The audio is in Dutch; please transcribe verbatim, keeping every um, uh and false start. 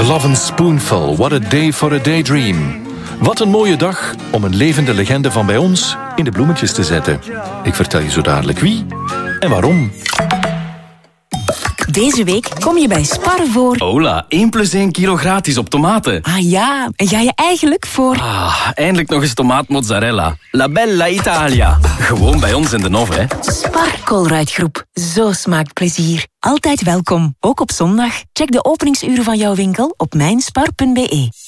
Lovin' Spoonful, what a day for a daydream. Wat een mooie dag om een levende legende van bij ons in de bloemetjes te zetten. Ik vertel je zo dadelijk wie en waarom. Deze week kom je bij Spar voor... Hola, één plus één kilo gratis op tomaten. Ah ja, en ga je eigenlijk voor... Ah, eindelijk nog eens tomaatmozzarella. La Bella Italia. Gewoon bij ons in de Nov, hè. Spar Colruyt Groep. Zo smaakt plezier. Altijd welkom, ook op zondag. Check de openingsuren van jouw winkel op mijnspar punt be.